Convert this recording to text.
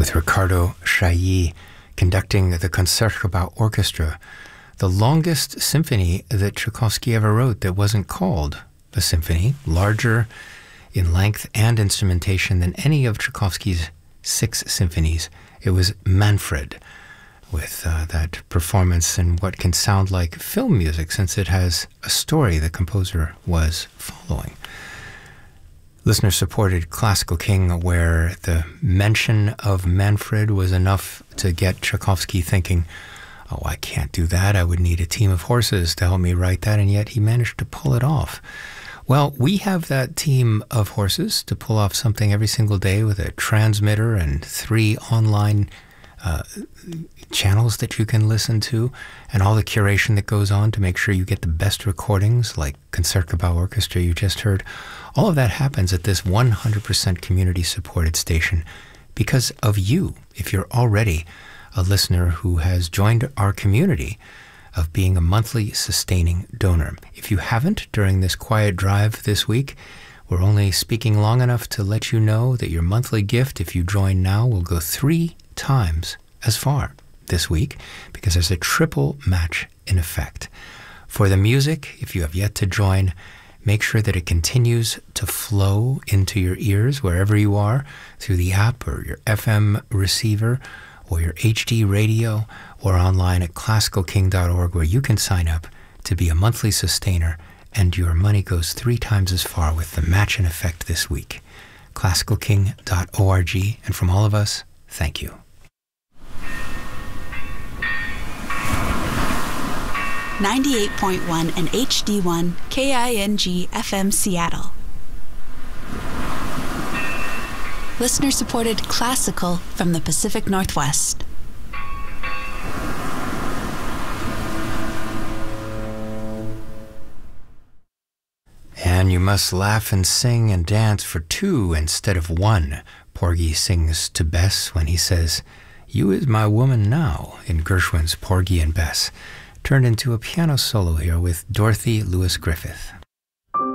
with Ricardo Chailly conducting the Concertgebouw Orchestra, the longest symphony that Tchaikovsky ever wrote that wasn't called a symphony, larger in length and instrumentation than any of Tchaikovsky's 6 symphonies. It was Manfred, with that performance in what can sound like film music since it has a story the composer was following. Listener-supported Classical King, where the mention of Manfred was enough to get Tchaikovsky thinking, oh, I can't do that. I would need a team of horses to help me write that, and yet he managed to pull it off. Well, we have that team of horses to pull off something every single day with a transmitter and 3 online channels that you can listen to, and all the curation that goes on to make sure you get the best recordings, like Concertgebouw Orchestra you just heard. All of that happens at this 100% community-supported station because of you, if you're already a listener who has joined our community of being a monthly sustaining donor. If you haven't during this quiet drive this week, we're only speaking long enough to let you know that your monthly gift, if you join now, will go 3 times as far this week because there's a triple match in effect. For the music, if you have yet to join, make sure that it continues to flow into your ears wherever you are through the app or your FM receiver or your HD radio or online at classicalking.org, where you can sign up to be a monthly sustainer and your money goes 3 times as far with the match in effect this week. classicalking.org, and from all of us, thank you. 98.1 and HD1 KING FM Seattle. Listener-supported classical from the Pacific Northwest. And you must laugh and sing and dance for 2 instead of 1, Porgy sings to Bess when he says, "You is my woman now," in Gershwin's Porgy and Bess, turned into a piano solo here with Dorothy Lewis Griffith.